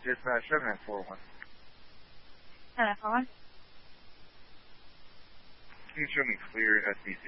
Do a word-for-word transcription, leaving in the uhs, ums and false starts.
Dispatch seven nine four one. seven nine four one. Can you show me clear S B